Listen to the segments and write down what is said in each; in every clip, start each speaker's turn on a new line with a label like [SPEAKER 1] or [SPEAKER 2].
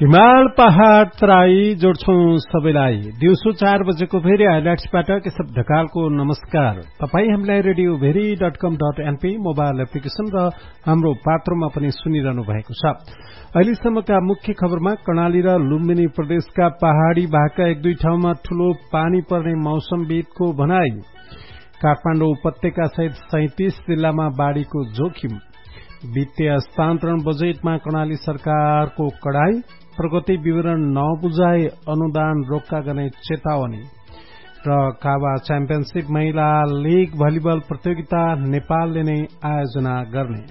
[SPEAKER 1] हिमाल पहाड़ तराई जोड्छौं सबैलाई। दिउँसो 4 बजेको भेरी हाइलाइट्सबाट केशव ढकालको नमस्कार। तपाई हामीलाई रेडियो भेरी.com.np मोबाइल एप्लिकेशन र हाम्रो पात्रोमा पनि सुनिरहनु भएको छ। अहिलेसम्मका मुख्य खबरमा कर्णाली र लुम्बिनी प्रदेशका पहाड़ी भागका एक दुई ठाउँमा ठूलो पानी पर्ने मौसमविदको भनाई। काठमाडौँ उपत्यका सहित 37 जिल्लामा बाढ़ीको जोखिम। वित्तीय हस्तान्तरण बजेटमा कर्णाली सरकारको कडाई। प्रगति विवरण नबुझाए अनुदान रोक्का गर्ने चेतावनी। र काबा च्याम्पियनशिप महिला लीग भलिबल प्रतियोगिता नेपालले नै आयोजना गर्ने।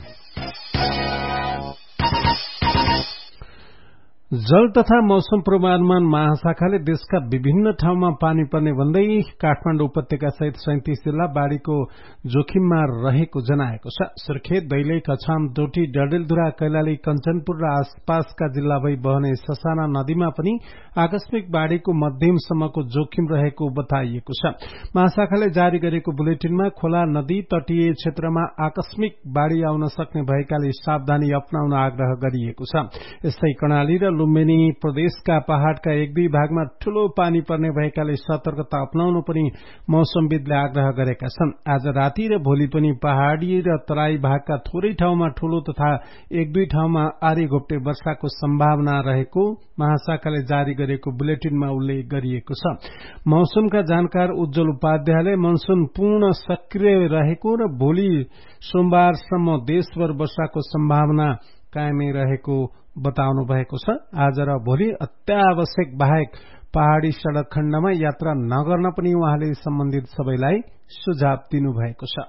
[SPEAKER 1] जल तथा मौसम पूर्वानुमान महाशाखाले देशका विभिन्न ठाउँमा पानी पर्ने भन्दै काठमाडौँ उपत्यका सहित 37 जिल्ला बाढ़ीको जोखिममा रहेको जनाएको छ। सुर्खेत, दैलेख, अछाम, डोटी, डडेलधुरा, कैलाली, कञ्चनपुर र आसपासका जिल्ला भई बहने ससाना नदीमा पनि आकस्मिक बाढ़ीको मध्यमसम्मको जोखिम रहेको बताइएको छ। महाशाखाले जारी गरेको बुलेटिनमा खोला, नदी, तटीय क्षेत्रमा आकस्मिक बाढ़ी आउन सक्ने भएकाले सावधानी अपनाउन आग्रह गरिएको छ। यस्तै कर्णाली र लुम्बिनी प्रदेशका पहाड़का एक दुई भागमा ठूलो पानी पर्ने भएकाले सतर्कता अपनाउनु पनि मौसमविदले आग्रह गरेका छन्। आज राति र भोलि पनि पहाड़ी र तराई भागका थोरै ठाउँमा ठूलो तथा एक दुई ठाउँमा आधी घोप्टे वर्षाको सम्भावना रहेको महाशाखाले जारी गरेको बुलेटिनमा उल्लेख गरिएको छ। मौसमका जानकार उज्जवल उपाध्यायले मनसून पूर्ण सक्रिय रहेको र भोलि सोमबारसम्म देशभर वर्षाको सम्भावना कायमै रहेको बताउनु भएको छ। आज र भोलि अत्यावश्यक बाहेक पहाड़ी सड़क खण्डमा यात्रा नगर्न पनि उहाँले सम्बन्धित सबैलाई सुझाव दिनुभएको छ।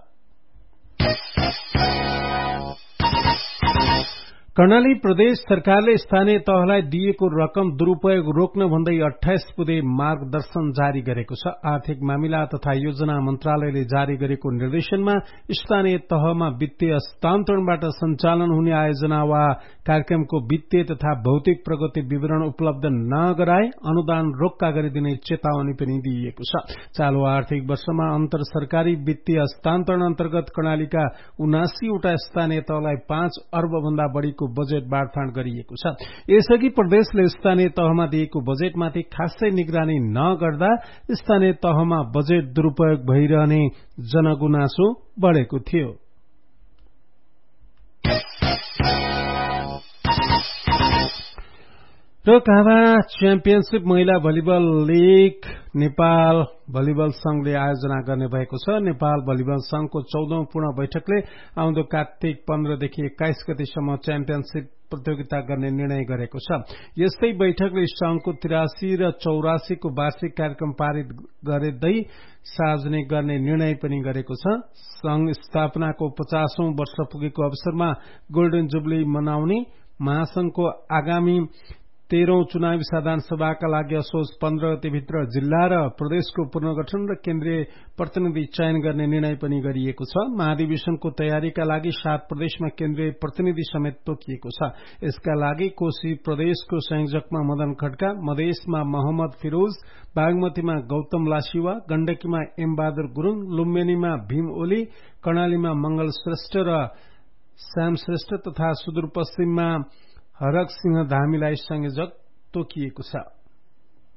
[SPEAKER 1] कर्णाली प्रदेश सरकारले स्थानीय तहलाई दिएको रकम दुरूपयोग रोक्न भन्दै 28 बुँदे मार्गदर्शन जारी गरेको छ। आर्थिक मामिला तथा योजना मन्त्रालयले जारी गरेको निर्देशनमा स्थानीय तहमा वित्तीय हस्तान्तरणबाट सञ्चालन हुने आयोजना वा कार्यक्रमको वित्तीय तथा भौतिक प्रगति विवरण उपलब्ध नगराए अनुदान रोक्का गरिदिने चेतावनी पनि दिइएको छ। चालू आर्थिक वर्षमा अन्तर सरकारी वित्तीय हस्तान्तरण अन्तर्गत कर्णालीका 79 वटा स्थानीय तहलाई 5 अर्ब भन्दा बढ़ीको बजेट बाँडफाँड गरिएको छ। यसअघि प्रदेशले स्थानीय तहमा दिएको बजेटमाथि खासै निगरानी नगर्दा स्थानीय तहमा बजेट दुरूपयोग भइरहने जनगुनासो बढ़ेको थियो। र काबा च्याम्पियनशिप महिला भलिबल लीग नेपाल भलिबल संघले आयोजना गर्ने भएको छ। नेपाल भलिबल संघको 14औं पूर्ण बैठकले आउँदो कार्तिक 15 देखि 21 गतेसम्म च्याम्पियनशिप प्रतियोगिता गर्ने निर्णय गरेको छ। यस्तै बैठकले संघको 83 र 84 को वार्षिक कार्यक्रम पारित गर्दै सार्वजनिक गर्ने निर्णय पनि गरेको छ। संघ स्थापनाको 50औं वर्ष पुगेको अवसरमा गोल्डन जुबली मनाउने महासंघको आगामी 13औं चुनावी साधारण सभाका लागि असोज 15 गतेभित्र जिल्ला र प्रदेशको पुनर्गठन र केन्द्रीय प्रतिनिधि चयन गर्ने निर्णय पनि गरिएको छ। महाधिवेशनको तयारीका लागि 7 प्रदेशमा केन्द्रीय प्रतिनिधि समेत तोकिएको छ। यसका लागि कोशी प्रदेशको संयोजकमा मदन खड्का, मधेसमा मोहम्मद फिरोज, बागमतीमा गौतम लासिवा, गण्डकीमा एम बहादुर गुरूङ, लुम्बिनीमा भीम ओली, कर्णालीमा मंगल श्रेष्ठ र श्याम श्रेष्ठ तथा सुदूरपश्चिममा हरक सिंह धामीलाई संयोजक तोकिएको छ।